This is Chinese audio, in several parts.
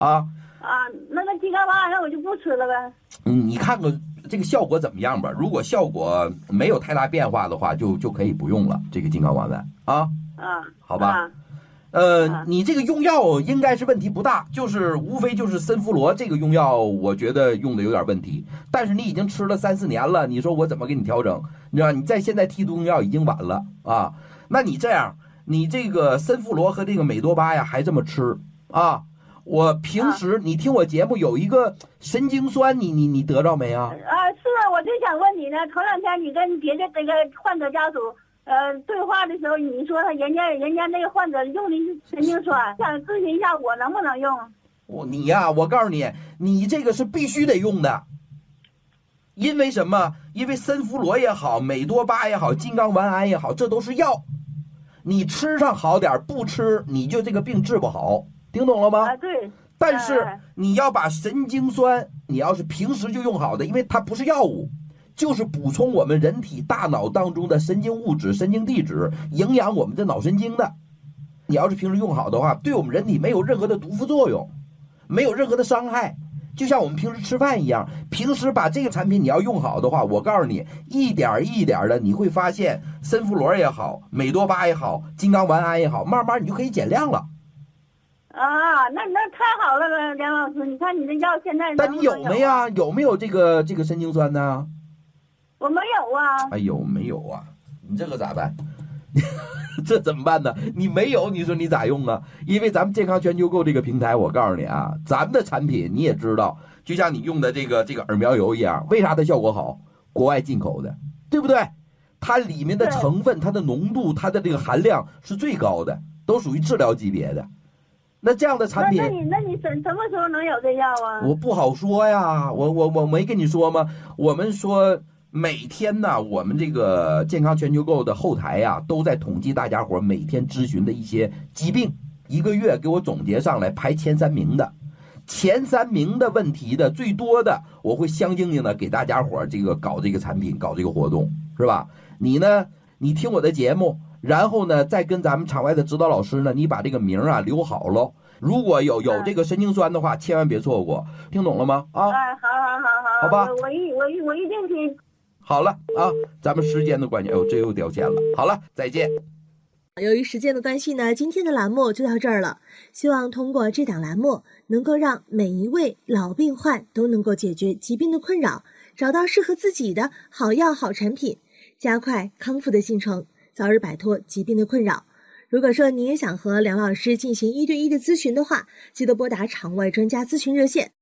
啊。 那个金刚丸那我就不吃了呗。 你看看这个效果怎么样吧？如果效果没有太大变化的话，就可以不用了这个金刚丸啊。好吧。你这个用药应该是问题不大，就是无非就是森福罗这个用药，我觉得用的有点问题。但是你已经吃了3、4年了，你说我怎么给你调整？你知道你在现在替用药已经晚了啊。那你这样，你这个森福罗和这个美多巴呀还这么吃啊？我平时你听我节目有一个神经酸，你得着没啊？ 是啊，我就想问你呢。头2天你跟别的这个患者家属对话的时候，你说人家那个患者用的是神经酸，想咨询一下我能不能用？ 你呀，我告诉你，你这个是必须得用的。因为什么？因为森福罗也好，美多巴也好，金刚丸胺也好，这都是药。你吃上好点，不吃你就这个病治不好。听懂了吗？ 对。 但是你要把神经酸，你要是平时就用好的，因为它不是药物，就是补充我们人体大脑当中的神经物质、神经递质，营养我们的脑神经的。你要是平时用好的话，对我们人体没有任何的毒副作用，没有任何的伤害。就像我们平时吃饭一样，平时把这个产品你要用好的话，我告诉你，一点一点的你会发现，森福罗也好，美多巴也好，金刚丸胺也好，慢慢你就可以减量了。 那太好了，梁老师，你看你这药现在但你有没呀？有没有这个神经酸呢？ 我没有啊。 哎呦，没有啊，你这个咋办？这怎么办呢？你没有，你说你咋用啊？因为咱们健康全球购这个平台，我告诉你啊，咱们的产品你也知道，就像你用的这个耳苗油一样，为啥它效果好？国外进口的，对不对？它里面的成分、它的浓度、它的这个含量是最高的，都属于治疗级别的。那这样的产品， 那你什么时候能有这药啊？ 我不好说呀，我没跟你说吗？我们说每天呢，我们这个健康全球购的后台呀，都在统计大家伙每天咨询的一些疾病，1个月给我总结上来，排前3名的，前3名的问题的最多的，我会相应的给大家伙这个搞这个产品，搞这个活动，是吧？你呢，你听我的节目。然后呢，再跟咱们场外的指导老师呢，你把这个名啊留好喽。如果有这个神经酸的话，千万别错过，听懂了吗？好，好吧，我一定听。 好了啊，咱们时间的关系，这又掉线了。好了，再见。 由于时间的关系呢，今天的栏目就到这儿了。希望通过这档栏目，能够让每一位老病患都能够解决疾病的困扰，找到适合自己的好药好产品，加快康复的进程。早日摆脱疾病的困扰。如果说你也想和梁老师进行1对1的咨询的话，记得拨打场外专家咨询热线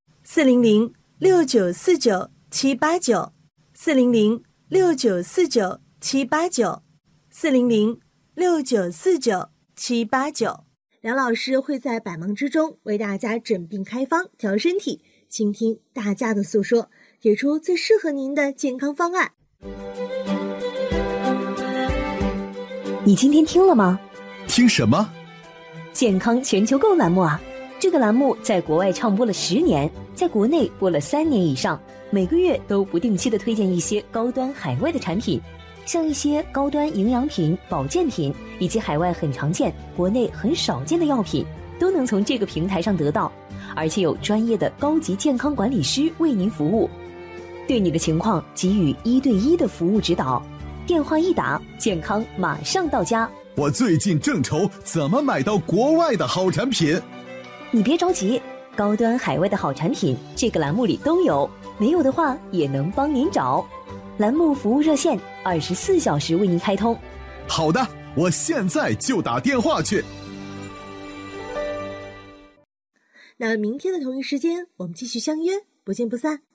4006949-789 4006949-789 4006949-789。梁老师会在百忙之中为大家诊病开方，调身体，倾听大家的诉说，给出最适合您的健康方案。 你今天听了吗？ 听什么？ 健康全球购栏目啊！这个栏目在国外唱播了10年，在国内播了3年以上，每个月都不定期的推荐一些高端海外的产品，像一些高端营养品、保健品，以及海外很常见、国内很少见的药品，都能从这个平台上得到，而且有专业的高级健康管理师为您服务，对你的情况给予1对1的服务指导。电话一打，健康马上到家。 我最近正愁怎么买到国外的好产品。 你别着急，高端海外的好产品这个栏目里都有，没有的话也能帮您找。栏目服务热线24小时为您开通。 好的，我现在就打电话去。 那明天的同一时间，我们继续相约，不见不散。